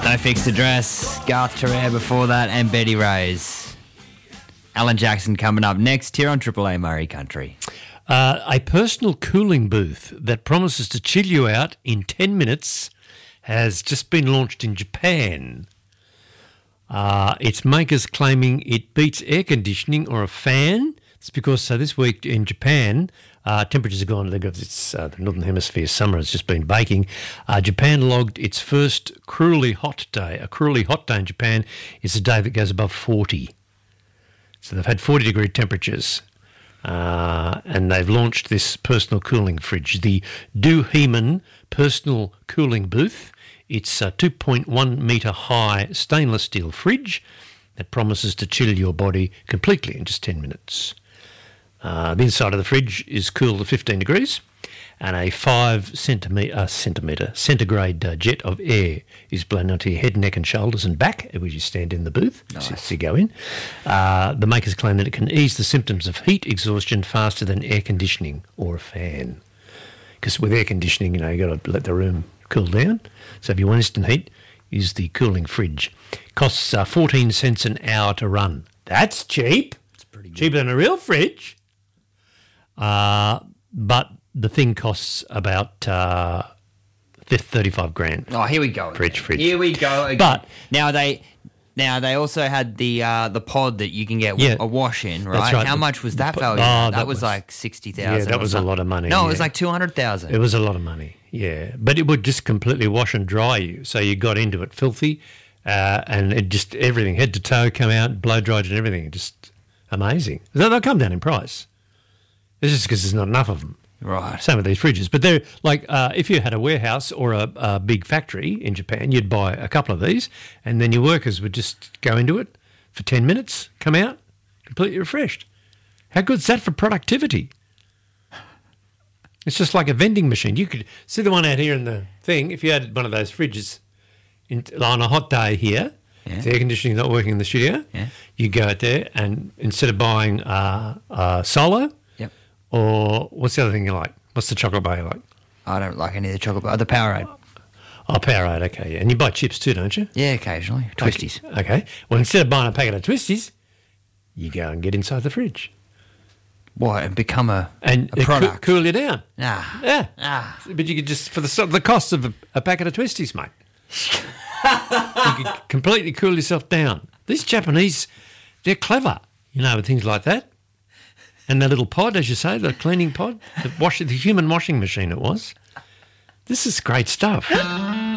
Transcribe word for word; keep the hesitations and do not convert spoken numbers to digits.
No Fixed Address, Garth Terrere before that, and Betty Rose. Alan Jackson coming up next here on Triple A Murray Country. Uh, a personal cooling booth that promises to chill you out in ten minutes has just been launched in Japan. Uh, its makers claiming it beats air conditioning or a fan. It's because so this week in Japan, uh, temperatures have gone. They've got this, uh, the Northern Hemisphere summer has just been baking. Uh, Japan logged its first cruelly hot day. A cruelly hot day in Japan is a day that goes above forty. So they've had forty degree temperatures. Uh, and they've launched this personal cooling fridge, the Duheeman Personal Cooling Booth. It's a two point one metre high stainless steel fridge that promises to chill your body completely in just ten minutes. Uh, the inside of the fridge is cooled to fifteen degrees, and a five centimetre, uh, centimetre centigrade uh, jet of air is blown onto your head, neck and shoulders and back as you stand in the booth. Nice. As you go in. Uh, the makers claim that it can ease the symptoms of heat exhaustion faster than air conditioning or a fan. Because with air conditioning, you know, you've got to let the room cool down. So if you want instant heat, use the cooling fridge. Costs uh, fourteen cents an hour to run. That's cheap. It's pretty good. Cheaper than a real fridge. Uh, but the thing costs about uh, thirty-five grand. Oh, here we go. Fridge, again. fridge. Here we go again. But now they now they also had the uh, the pod that you can get Yeah. a wash in, right? That's right. How The- much was the that po- value? oh, that, that was, was- like sixty thousand. Yeah, that was a lot of money, No, it was yeah. like two hundred thousand. it was a lot of money, yeah. But it would just completely wash and dry you. So you got into it filthy, uh, and it just, everything, head to toe, come out, blow dried and everything. Just amazing. They'll they'll come down in price. It's just because there's not enough of them. Right. Some of these fridges. But they're like, uh, if you had a warehouse or a, a big factory in Japan, you'd buy a couple of these, and then your workers would just go into it for ten minutes, come out, completely refreshed. How good's that for productivity? It's just like a vending machine. You could see the one out here in the thing. If you had one of those fridges in, on a hot day here, Yeah. if the air conditioning not working in the studio, Yeah. you go out there and instead of buying uh, uh, Solo, Yep. or what's the other thing you like? What's the chocolate bar you like? I don't like any of the chocolate bar. The Powerade. Oh, Powerade, okay. Yeah. And you buy chips too, don't you? Yeah, occasionally. Twisties. Okay. okay. Well, instead of buying a packet of Twisties, you go and get inside the fridge. What? And become a, And a it coo- product. cool you down. Nah. Yeah. Ah. But you could just, for the, so- the cost of a, a packet of Twisties, mate, you could completely cool yourself down. These Japanese, they're clever, you know, with things like that. And the little pod, as you say, the cleaning pod, the, wash, the human washing machine it was. This is great stuff.